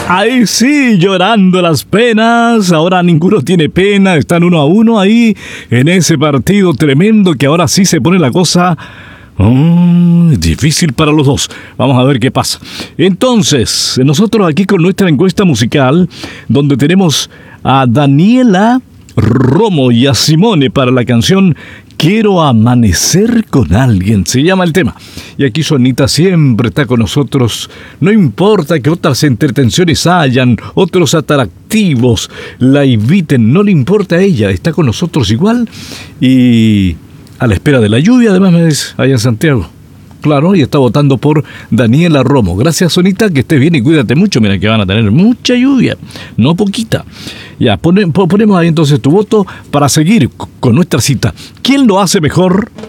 Ahí sí, llorando las penas. Ahora ninguno tiene pena. Están 1-1 ahí en ese partido tremendo que ahora sí se pone la cosa difícil para los dos. Vamos a ver qué pasa. Entonces, nosotros aquí con nuestra encuesta musical, donde tenemos a Daniela Romo y a Simone para la canción Quiero amanecer con alguien, se llama el tema. Y aquí Sonita siempre está con nosotros. No importa que otras entretenciones hayan, otros atractivos la inviten, no le importa a ella, está con nosotros igual. Y a la espera de la lluvia, además me dice, allá en Santiago. Claro, y está votando por Daniela Romo. Gracias, Sonita, que estés bien y cuídate mucho. Mira que van a tener mucha lluvia, no poquita. Ya, ponemos ahí entonces tu voto para seguir con nuestra cita. ¿Quién lo hace mejor?